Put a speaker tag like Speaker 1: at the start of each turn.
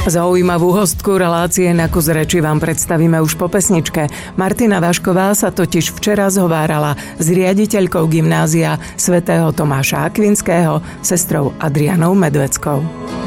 Speaker 1: Zaujímavú hostku relácie Na kus reči vám predstavíme už po pesničke. Martina Vašková sa totiž včera zhovárala s riaditeľkou gymnázia svätého Tomáša Akvinského, sestrou Adrianou Medveckou.